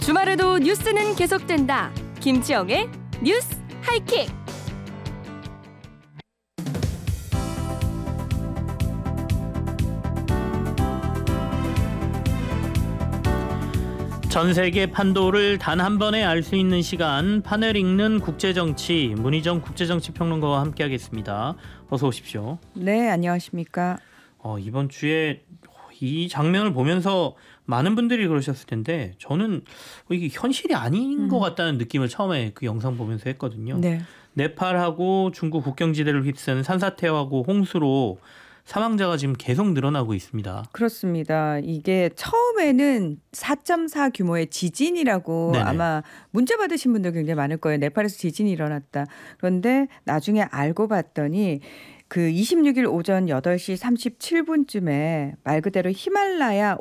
주말에도 뉴스는 계속된다. 김치영의 뉴스 하이킥. 전 세계 판도를 단 한 번에 알 수 있는 시간, 판을 읽는 국제정치, 문희정 국제정치평론가와 함께하겠습니다. 어서 오십시오. 네, 안녕하십니까. 이번 주에 이 장면을 보면서 많은 분들이 그러셨을 텐데 저는 이게 현실이 아닌 것 같다는 느낌을 처음에 그 영상 보면서 했거든요. 네. 네팔하고 중국 국경지대를 휩쓴 산사태하고 홍수로 사망자가 지금 계속 늘어나고 있습니다. 그렇습니다. 이게 처음에는 4.4 규모의 지진이라고 네네. 아마 문자 받으신 분들 굉장히 많을 거예요. 네팔에서 지진이 일어났다. 그런데 나중에 알고 봤더니 그 26일 오전 8시 37분쯤에 말 그대로 히말라야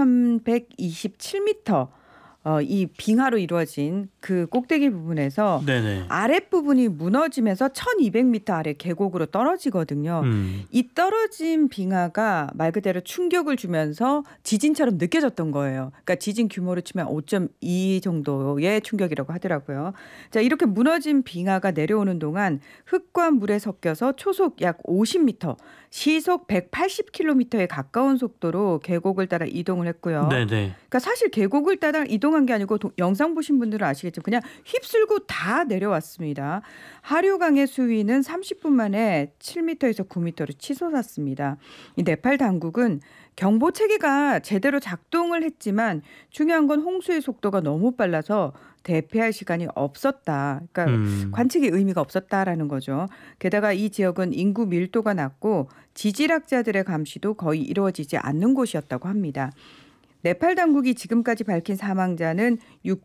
5,127m 이 빙하로 이루어진 그 꼭대기 부분에서 네네. 아랫부분이 무너지면서 1200m 아래 계곡으로 떨어지거든요. 이 떨어진 빙하가 말 그대로 충격을 주면서 지진처럼 느껴졌던 거예요. 그러니까 지진 규모로 치면 5.2 정도의 충격이라고 하더라고요. 자, 이렇게 무너진 빙하가 내려오는 동안 흙과 물에 섞여서 초속 약 50m, 시속 180km에 가까운 속도로 계곡을 따라 이동을 했고요. 네네. 그러니까 사실 계곡을 따라 이동한 게 아니고 영상 보신 분들은 아시겠지만 그냥 휩쓸고 다 내려왔습니다. 하류강의 수위는 30분 만에 7m에서 9m로 치솟았습니다. 이 네팔 당국은 경보 체계가 제대로 작동을 했지만 중요한 건 홍수의 속도가 너무 빨라서 대피할 시간이 없었다. 그러니까 관측의 의미가 없었다라는 거죠. 게다가 이 지역은 인구 밀도가 낮고 지질학자들의 감시도 거의 이루어지지 않는 곳이었다고 합니다. 네팔 당국이 지금까지 밝힌 사망자는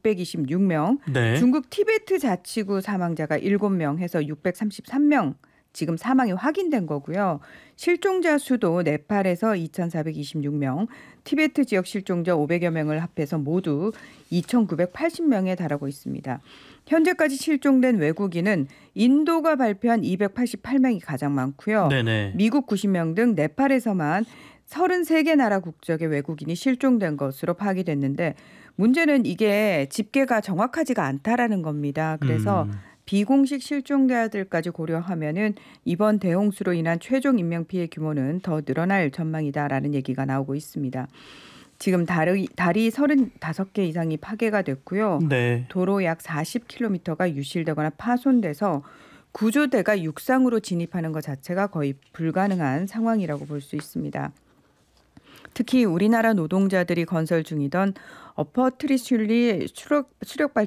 626명, 네. 중국 티베트 자치구 사망자가 7명 해서 633명 지금 사망이 확인된 거고요. 실종자 수도 네팔에서 2,426명, 티베트 지역 실종자 500여 명을 합해서 모두 2,980명에 달하고 있습니다. 현재까지 실종된 외국인은 인도가 발표한 288명이 가장 많고요. 네네. 미국 90명 등 네팔에서만 33개 나라 국적의 외국인이 실종된 것으로 파악이 됐는데 문제는 이게 집계가 정확하지가 않다라는 겁니다. 그래서 비공식 실종자들까지 고려하면은 이번 대홍수로 인한 최종 인명 피해 규모는 더 늘어날 전망이다라는 얘기가 나오고 있습니다. 지금 다리 35개 이상이 파괴가 됐고요. 네. 도로 약 40km가 유실되거나 파손돼서 구조대가 육상으로 진입하는 것 자체가 거의 불가능한 상황이라고 볼 수 있습니다. 특히 우리나라 노동자들이 건설 중이던 어퍼 트리슐리 수력